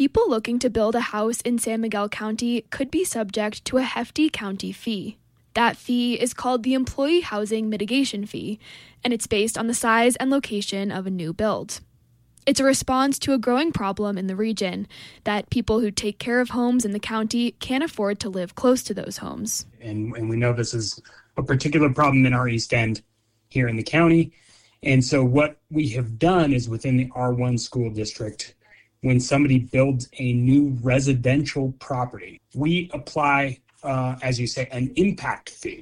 People looking to build a house in San Miguel County could be subject to a hefty county fee. That fee is called the Employee Housing Mitigation Fee, and it's based on the size and location of a new build. It's a response to a growing problem in the region that people who take care of homes in the county can't afford to live close to those homes. And we know this is a particular problem in our East End here in the county. And so what we have done is within the R1 school district, when somebody builds a new residential property, we apply, as you say, an impact fee.